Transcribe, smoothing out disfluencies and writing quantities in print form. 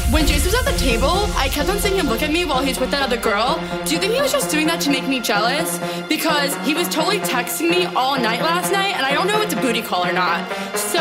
When Jason was at the table, I kept on seeing him look at me while he's with that other girl. Do you think he was just doing that to make me jealous? Because he was totally texting me all night last night, and I don't know if it's a booty call or not. So